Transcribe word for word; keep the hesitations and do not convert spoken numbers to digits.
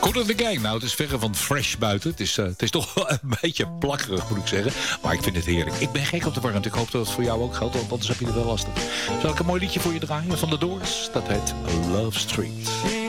Cool in the Gang. Nou, het is verre van fresh buiten. Het is, uh, het is toch wel een beetje plakkerig, moet ik zeggen. Maar ik vind het heerlijk. Ik ben gek op de warmte. Ik hoop dat het voor jou ook geldt, want anders heb je het wel lastig. Zal ik een mooi liedje voor je draaien van The Doors? Dat heet Love Street.